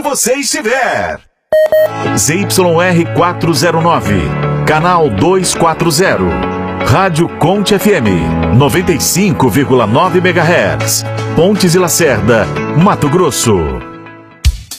você estiver. ZYR 409, canal 240. Rádio Conte FM, 95,9 MHz. Pontes e Lacerda, Mato Grosso.